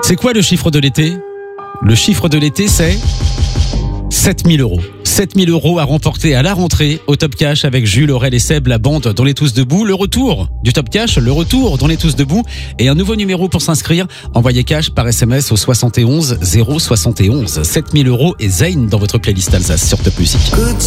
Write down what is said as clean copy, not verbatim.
C'est quoi le chiffre de l'été ? Le chiffre de l'été, c'est 7000 euros. 7000 euros à remporter à la rentrée au Top Cash avec Jules, Aurel et Seb, la bande dont les tous debout. Le retour du Top Cash, le retour dont les tous debout et un nouveau numéro pour s'inscrire. Envoyez cash par SMS au 71 071. 7000 euros et Zayn dans votre playlist Alsace sur Top Music.